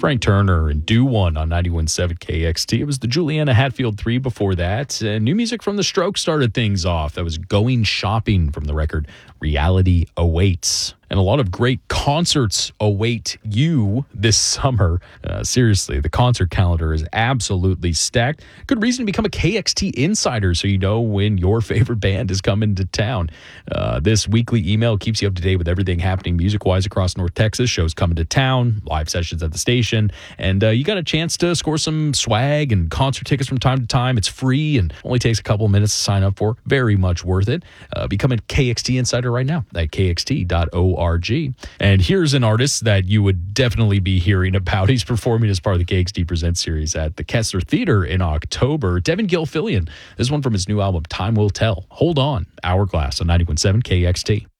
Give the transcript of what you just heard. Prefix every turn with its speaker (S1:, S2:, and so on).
S1: Frank Turner and Do One on 91.7 KXT. It was the Juliana Hatfield 3 before that. New music from The Strokes started things off. That was Going Shopping from the record Reality Awaits. And a lot of great concerts await you this summer. Seriously, the concert calendar is absolutely stacked. Good reason to become a KXT insider so you know when your favorite band is coming to town. This weekly email keeps you up to date with everything happening music-wise across North Texas. Shows coming to town, live sessions at the station, and you got a chance to score some swag and concert tickets from time to time. It's free and only takes a couple of minutes to sign up for. Very much worth it. Become a KXT insider right now at kxt.org. And here's an artist that you would definitely be hearing about. He's performing as part of the KXT Presents series at the Kessler Theater in October. Devin Gilfillian. This one from his new album, Time Will Tell. Hold on. Hourglass on 91.7 KXT.